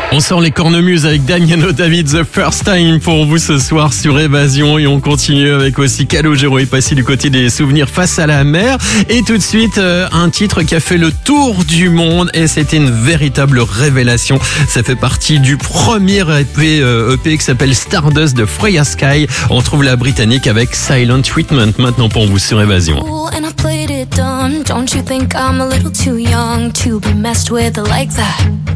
On sort les cornemuses avec Damiano David, The First Time pour vous ce soir sur Évasion, et on continue avec aussi Calogero et Passy du côté des souvenirs face à la mer. Et tout de suite, un titre qui a fait le tour du monde et c'était une véritable révélation. Ça fait partie du premier EP qui s'appelle Stardust de Freya Sky. On trouve la britannique avec Silent Treatment maintenant pour vous sur Évasion. Don't you think I'm a little too young to be messed with like that?